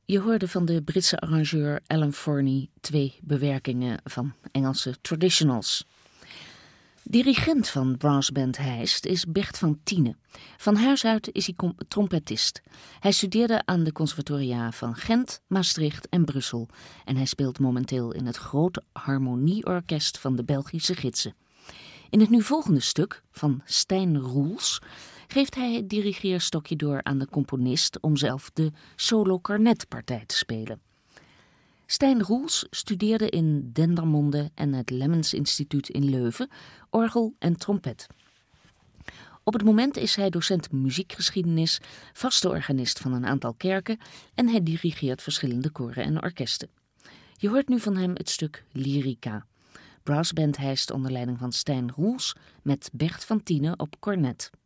Je hoorde van de Britse arrangeur Alan Forney 2 bewerkingen van Engelse traditionals. Dirigent van brassband Heist is Bert van Tiene. Van huis uit is hij trompetist. Hij studeerde aan de conservatoria van Gent, Maastricht en Brussel. En hij speelt momenteel in het grote harmonieorkest van de Belgische Gidsen. In het nu volgende stuk van Stijn Roels geeft hij het dirigeerstokje door aan de componist om zelf de solo-cornetpartij te spelen. Stijn Roels studeerde in Dendermonde en het Lemmens Instituut in Leuven orgel en trompet. Op het moment is hij docent muziekgeschiedenis, vaste organist van een aantal kerken en hij dirigeert verschillende koren en orkesten. Je hoort nu van hem het stuk Lyrica. Brassband Heist onder leiding van Stijn Roels met Bert van Tiene op cornet.